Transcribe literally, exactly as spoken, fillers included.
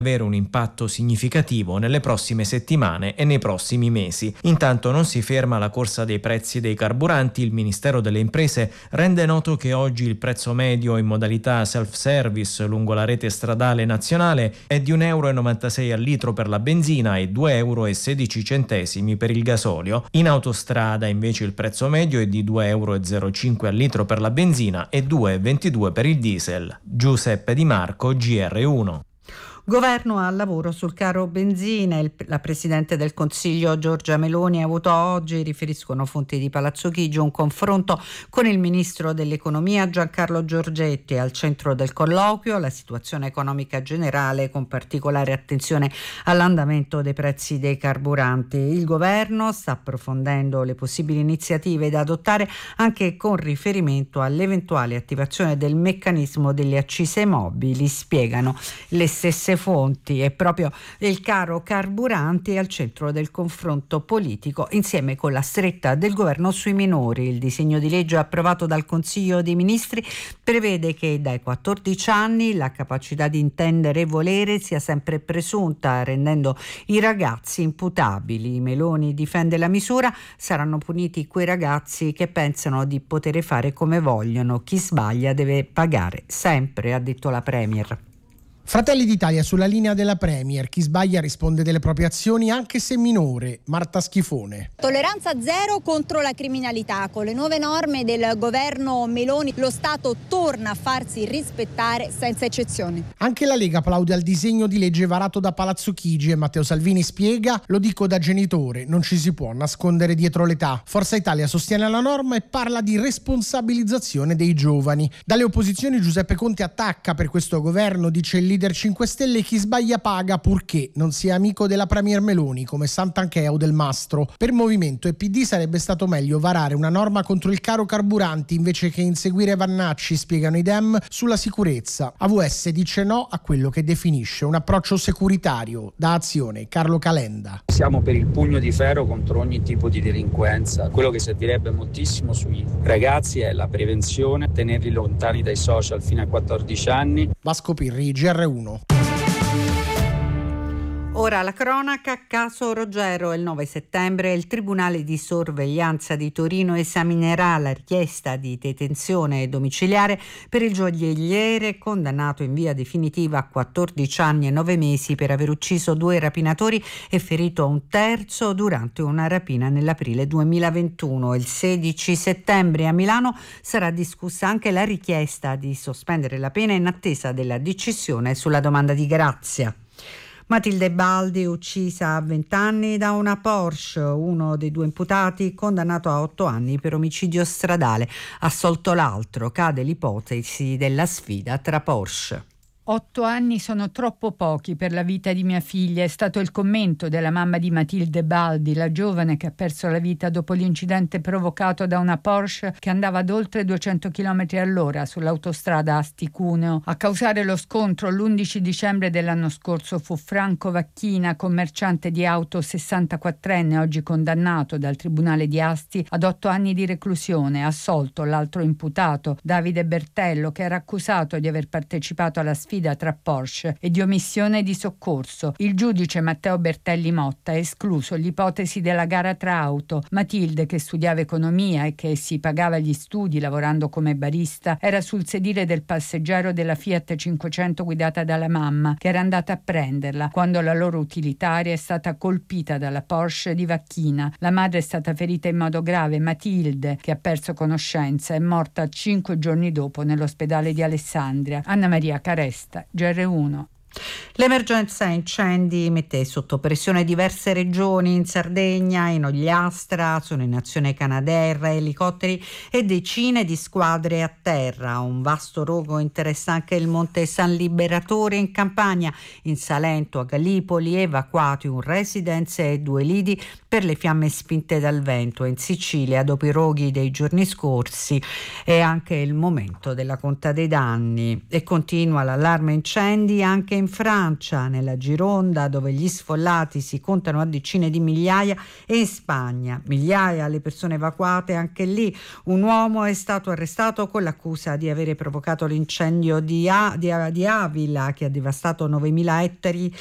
avere un impatto significativo nelle prossime settimane e nei prossimi mesi. Intanto non si ferma la corsa dei prezzi dei carburanti. Il Ministero delle Imprese rende noto che oggi il prezzo medio in modalità self-service lungo la rete stradale nazionale è di un euro e novantasei al litro per la benzina e due euro e sedici centesimi per il gasolio. In autostrada invece il prezzo medio è di due euro e zero cinque al litro per la benzina e due e ventidue per il diesel. Giuseppe Di Marco, G R uno. Governo al lavoro sul caro benzina. Il, la Presidente del Consiglio Giorgia Meloni ha avuto oggi, riferiscono fonti di Palazzo Chigi, un confronto con il Ministro dell'Economia Giancarlo Giorgetti. Al centro del colloquio la situazione economica generale, con particolare attenzione all'andamento dei prezzi dei carburanti. Il Governo sta approfondendo le possibili iniziative da adottare anche con riferimento all'eventuale attivazione del meccanismo delle accise mobili, spiegano le stesse fonti. E proprio il caro carburanti è al centro del confronto politico insieme con la stretta del governo sui minori. Il disegno di legge approvato dal Consiglio dei Ministri prevede che dai quattordici anni la capacità di intendere e volere sia sempre presunta, rendendo i ragazzi imputabili. Meloni difende la misura: saranno puniti quei ragazzi che pensano di poter fare come vogliono, chi sbaglia deve pagare sempre, ha detto la Premier. Fratelli d'Italia sulla linea della Premier: chi sbaglia risponde delle proprie azioni anche se minore. Marta Schifone. Tolleranza zero contro la criminalità. Con le nuove norme del governo Meloni lo Stato torna a farsi rispettare senza eccezioni. Anche la Lega plaude al disegno di legge varato da Palazzo Chigi e Matteo Salvini spiega: lo dico da genitore, non ci si può nascondere dietro l'età. Forza Italia sostiene la norma e parla di responsabilizzazione dei giovani. Dalle opposizioni Giuseppe Conte attacca per questo governo, dice il leader cinque Stelle: chi sbaglia paga, purché non sia amico della Premier Meloni come Santanchè o Del Mastro. Per Movimento e P D sarebbe stato meglio varare una norma contro il caro carburanti invece che inseguire Vannacci, spiegano i Dem, sulla sicurezza. A V S dice no a quello che definisce un approccio securitario. Da Azione, Carlo Calenda. Siamo per il pugno di ferro contro ogni tipo di delinquenza. Quello che servirebbe moltissimo sui ragazzi è la prevenzione, tenerli lontani dai social fino a quattordici anni. Vasco Pirri, G R uno. Ora la cronaca, caso Rogero. Il nove settembre il Tribunale di Sorveglianza di Torino esaminerà la richiesta di detenzione domiciliare per il gioielliere condannato in via definitiva a quattordici anni e nove mesi per aver ucciso due rapinatori e ferito un terzo durante una rapina nell'aprile duemilaventuno. Il sedici settembre a Milano sarà discussa anche la richiesta di sospendere la pena in attesa della decisione sulla domanda di grazia. Matilde Baldi, uccisa a venti anni da una Porsche. Uno dei due imputati, condannato a otto anni per omicidio stradale, assolto l'altro. Cade l'ipotesi della sfida tra Porsche. Otto anni sono troppo pochi per la vita di mia figlia, è stato il commento della mamma di Matilde Baldi, la giovane che ha perso la vita dopo l'incidente provocato da una Porsche che andava ad oltre duecento chilometri all'ora sull'autostrada Asti-Cuneo. A causare lo scontro l'undici dicembre dell'anno scorso fu Franco Vacchina, commerciante di auto, sessantaquattrenne, oggi condannato dal Tribunale di Asti ad otto anni di reclusione. Assolto l'altro imputato, Davide Bertello, che era accusato di aver partecipato alla sfida tra Porsche e di omissione di soccorso. Il giudice Matteo Bertelli Motta ha escluso l'ipotesi della gara tra auto. Matilde, che studiava economia e che si pagava gli studi lavorando come barista, era sul sedile del passeggero della Fiat cinquecento guidata dalla mamma, che era andata a prenderla quando la loro utilitaria è stata colpita dalla Porsche di Vacchina. La madre è stata ferita in modo grave. Matilde, che ha perso conoscenza, è morta cinque giorni dopo nell'ospedale di Alessandria. Anna Maria Caresta, G R uno. L'emergenza incendi mette sotto pressione diverse regioni. In Sardegna, in Ogliastra, sono in azione Canadair, elicotteri e decine di squadre a terra. Un vasto rogo interessa anche il Monte San Liberatore in Campania. In Salento, a Gallipoli, evacuati un residence e due lidi per le fiamme spinte dal vento. In Sicilia, dopo i roghi dei giorni scorsi, è anche il momento della conta dei danni. E continua l'allarme incendi anche in in Francia, nella Gironda, dove gli sfollati si contano a decine di migliaia, e in Spagna. Migliaia le persone evacuate, anche lì un uomo è stato arrestato con l'accusa di avere provocato l'incendio di, A- di, di Avila, che ha devastato novemila ettari